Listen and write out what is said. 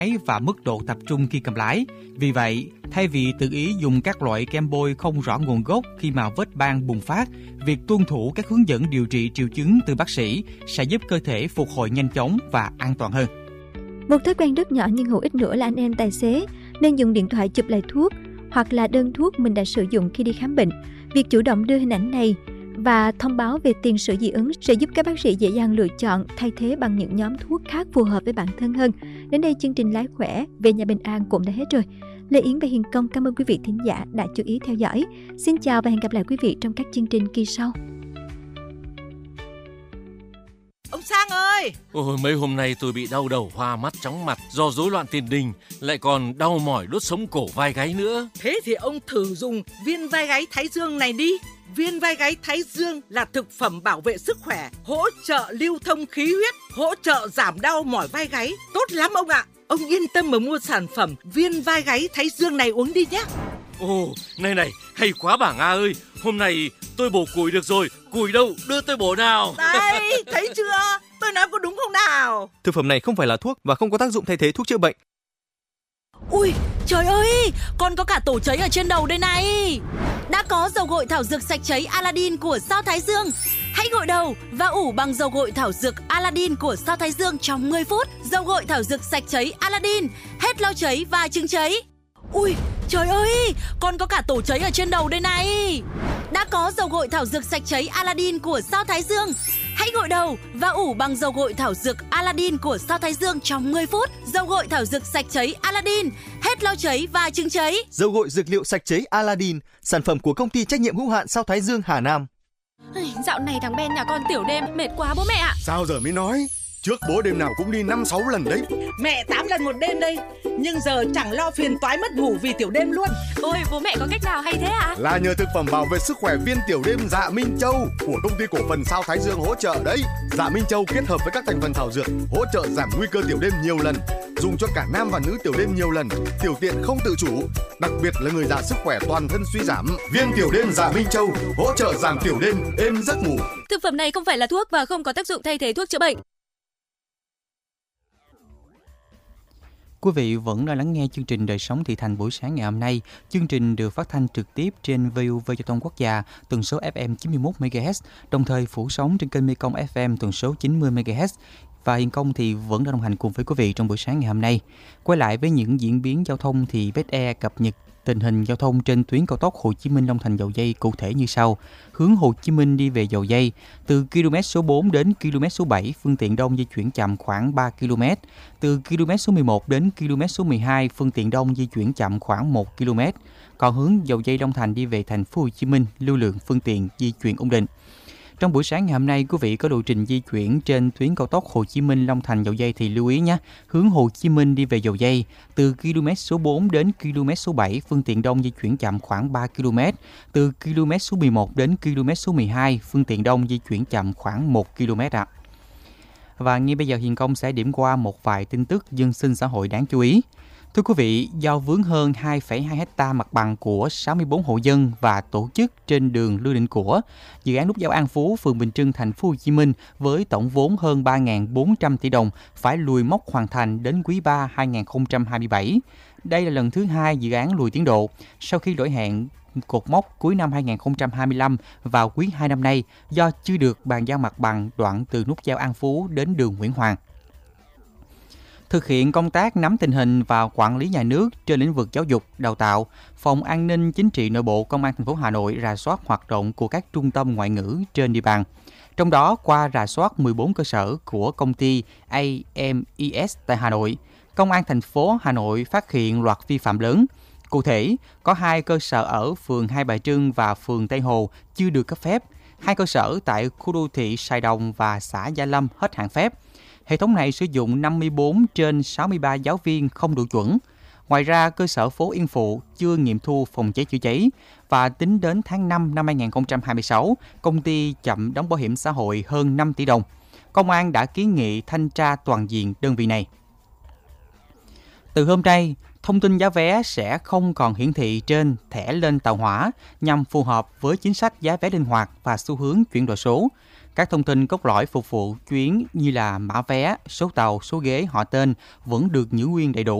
và mức độ tập trung khi cầm lái. Vì vậy, thay vì tự ý dùng các loại kem bôi không rõ nguồn gốc khi mà vết ban bùng phát, việc tuân thủ các hướng dẫn điều trị triệu chứng từ bác sĩ sẽ giúp cơ thể phục hồi nhanh chóng và an toàn hơn. Một thói quen rất nhỏ nhưng hữu ích nữa là anh em tài xế nên dùng điện thoại chụp lại thuốc hoặc là đơn thuốc mình đã sử dụng khi đi khám bệnh. Việc chủ động đưa hình ảnh này và thông báo về tiền sử dị ứng sẽ giúp các bác sĩ dễ dàng lựa chọn thay thế bằng những nhóm thuốc khác phù hợp với bản thân hơn. Đến đây chương trình Lái Khỏe về nhà bình an cũng đã hết rồi. Lê Yến và Hiền Công cảm ơn quý vị thính giả đã chú ý theo dõi. Xin chào và hẹn gặp lại quý vị trong các chương trình kỳ sau. Ông Sang ơi! Ôi, mấy hôm nay tôi bị đau đầu, hoa mắt, chóng mặt do rối loạn tiền đình, lại còn đau mỏi đốt sống cổ vai gáy nữa. Thế thì ông thử dùng viên vai gáy Thái Dương này đi. Viên vai gáy Thái Dương là thực phẩm bảo vệ sức khỏe, hỗ trợ lưu thông khí huyết, hỗ trợ giảm đau mỏi vai gáy. Tốt lắm ông ạ! Ông yên tâm mà mua sản phẩm viên vai gáy Thái Dương này uống đi nhé. Ồ, này, hay quá bà Nga ơi. Hôm nay tôi bổ củi được rồi. Củi đâu, đưa tôi bổ nào. Đây, thấy chưa? Tôi nói có đúng không nào? Thực phẩm này không phải là thuốc và không có tác dụng thay thế thuốc chữa bệnh. Ui, trời ơi, còn có cả tổ cháy ở trên đầu đây này. Đã có dầu gội thảo dược sạch cháy Aladdin của Sao Thái Dương. Hãy gội đầu và ủ bằng dầu gội thảo dược Aladdin của Sao Thái Dương trong 10 phút. Dầu gội thảo dược sạch cháy Aladdin, hết lau cháy và chứng cháy. Ui, trời ơi, còn có cả tổ cháy ở trên đầu đây này. Đã có dầu gội thảo dược sạch cháy Aladdin của Sao Thái Dương. Hãy gội đầu và ủ bằng dầu gội thảo dược Aladdin của Sao Thái Dương trong 10 phút. Dầu gội thảo dược sạch cháy Aladdin, hết lau cháy và chứng cháy. Dầu gội dược liệu sạch cháy Aladdin, sản phẩm của công ty trách nhiệm hữu hạn Sao Thái Dương Hà Nam. Dạo này thằng Ben nhà con tiểu đêm mệt quá bố mẹ ạ. Sao giờ mới nói? Trước bố đêm nào cũng đi 5-6 lần đấy. Mẹ 8 lần một đêm đây. Nhưng giờ chẳng lo phiền toái mất ngủ vì tiểu đêm luôn. Ôi, bố mẹ có cách nào hay thế ạ? Là nhờ thực phẩm bảo vệ sức khỏe viên tiểu đêm Dạ Minh Châu của công ty cổ phần Sao Thái Dương hỗ trợ đấy. Dạ Minh Châu kết hợp với các thành phần thảo dược hỗ trợ giảm nguy cơ tiểu đêm nhiều lần, dùng cho cả nam và nữ tiểu đêm nhiều lần, tiểu tiện không tự chủ, đặc biệt là người già sức khỏe toàn thân suy giảm. Viên tiểu đêm Dạ Minh Châu hỗ trợ giảm tiểu đêm, êm giấc ngủ. Thực phẩm này không phải là thuốc và không có tác dụng thay thế thuốc chữa bệnh. Quý vị vẫn đang lắng nghe chương trình Đời sống thị thành buổi sáng ngày hôm nay. Chương trình được phát thanh trực tiếp trên VOV Giao thông Quốc gia, tần số FM 91 MHz, đồng thời phủ sóng trên kênh Mekong FM tần số 90 MHz. Và Hiền Công thì vẫn đang đồng hành cùng với quý vị trong buổi sáng ngày hôm nay. Quay lại với những diễn biến giao thông thì BSE cập nhật tình hình giao thông trên tuyến cao tốc Hồ Chí Minh - Long Thành - Dầu Giây cụ thể như sau. Hướng Hồ Chí Minh đi về Dầu Giây, từ km số 4 đến km số 7, phương tiện đông di chuyển chậm khoảng 3 km. Từ km số 11 đến km số 12, phương tiện đông di chuyển chậm khoảng 1 km. Còn hướng Dầu Giây - Long Thành đi về thành phố Hồ Chí Minh, lưu lượng phương tiện di chuyển ổn định. Trong buổi sáng ngày hôm nay, quý vị có lộ trình di chuyển trên tuyến cao tốc Hồ Chí Minh - Long Thành - Dầu Giây thì lưu ý nhé. Hướng Hồ Chí Minh đi về Dầu Giây, từ km số 4 đến km số 7, phương tiện đông di chuyển chậm khoảng 3 km. Từ km số 11 đến km số 12, phương tiện đông di chuyển chậm khoảng 1 km ạ. Và ngay bây giờ Hiền Công sẽ điểm qua một vài tin tức dân sinh xã hội đáng chú ý. Thưa quý vị, do vướng hơn 2,2 hectare mặt bằng của 64 hộ dân và tổ chức trên đường Lưu Định Của, dự án nút giao An Phú, phường Bình Trưng, thành phố Hồ Chí Minh với tổng vốn hơn 3.400 tỷ đồng phải lùi mốc hoàn thành đến quý 3 2027. Đây là lần thứ 2 dự án lùi tiến độ sau khi đổi hẹn cột mốc cuối năm 2025 vào quý 2 năm nay do chưa được bàn giao mặt bằng đoạn từ nút giao An Phú đến đường Nguyễn Hoàng. Thực hiện công tác nắm tình hình và quản lý nhà nước trên lĩnh vực giáo dục, đào tạo, Phòng An ninh Chính trị Nội bộ Công an thành phố Hà Nội rà soát hoạt động của các trung tâm ngoại ngữ trên địa bàn. Trong đó, qua rà soát 14 cơ sở của công ty AMES tại Hà Nội, Công an thành phố Hà Nội phát hiện loạt vi phạm lớn. Cụ thể, có 2 cơ sở ở phường Hai Bà Trưng và phường Tây Hồ chưa được cấp phép, 2 cơ sở tại khu đô thị Sài Đồng và xã Gia Lâm hết hạn phép. Hệ thống này sử dụng 54 trên 63 giáo viên không đủ chuẩn. Ngoài ra, cơ sở phố Yên Phụ chưa nghiệm thu phòng cháy chữa cháy và tính đến tháng 5 năm 2026, công ty chậm đóng bảo hiểm xã hội hơn 5 tỷ đồng. Công an đã kiến nghị thanh tra toàn diện đơn vị này. Từ hôm nay, thông tin giá vé sẽ không còn hiển thị trên thẻ lên tàu hỏa nhằm phù hợp với chính sách giá vé linh hoạt và xu hướng chuyển đổi số. Các thông tin cốt lõi phục vụ chuyến như là mã vé, số tàu, số ghế, họ tên vẫn được giữ nguyên đầy đủ.